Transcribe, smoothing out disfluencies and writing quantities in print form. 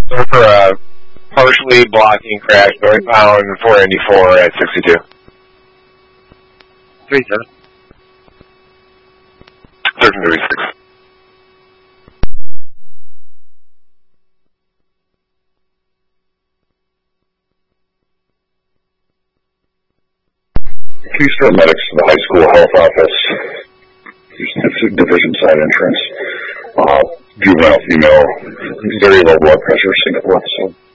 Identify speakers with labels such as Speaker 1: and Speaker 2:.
Speaker 1: So for a partially blocking crash northbound 494 at 62.
Speaker 2: 37.
Speaker 1: 1336.
Speaker 3: Keystone Medics to the high school health office. Division side entrance. Juvenile female, very low blood pressure, single blood, so